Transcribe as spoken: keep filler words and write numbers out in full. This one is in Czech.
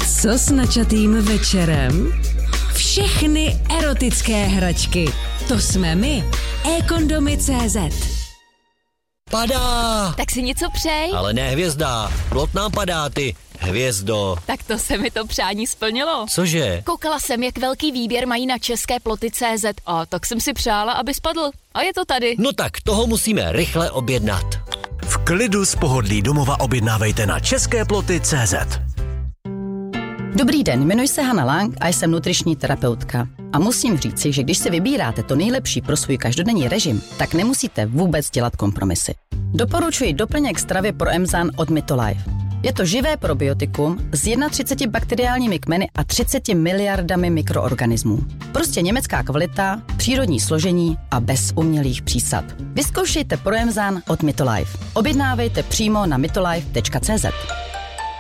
Co s načatým večerem? Všechny erotické hračky. To jsme my. ekondomy tečka cé zet. Padá! Tak si něco přej. Ale ne hvězda. Plot nám padá, ty hvězdo. Tak to se mi to přání splnilo. Cože? Koukala jsem, jak velký výběr mají na české ploty tečka cé zet a tak jsem si přála, aby spadl. A je to tady. No tak toho musíme rychle objednat. V klidu z pohodlí domova objednávejte na české ploty tečka cé zet. Dobrý den, jmenuji se Hana Lang a jsem nutriční terapeutka. A musím říci, že když si vybíráte to nejlepší pro svůj každodenní režim, tak nemusíte vůbec dělat kompromisy. Doporučuji doplněk stravy pro Emzan od Mytolife. Je to živé probiotikum s třiceti jednou bakteriálními kmeny a třiceti miliardami mikroorganismů. Prostě německá kvalita, přírodní složení a bez umělých přísad. Vyzkoušejte Proemzan od Mytolife. Objednávejte přímo na mytolife tečka cé zet.